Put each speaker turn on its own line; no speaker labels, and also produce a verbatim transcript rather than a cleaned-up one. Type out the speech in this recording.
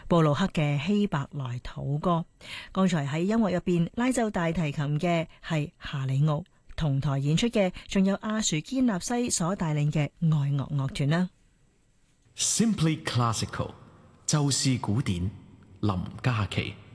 布魯克嘅希伯來土歌。剛才喺音樂入邊拉奏大提琴嘅係夏里奧，同台演出嘅仲有阿殊堅納西所帶領嘅愛樂樂團啦。
Simply Classical， 就是古典，林嘉琪。